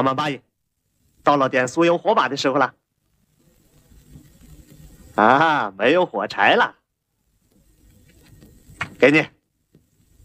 阿满八爷，到了点酥油火把的时候了。啊，没有火柴了，给你。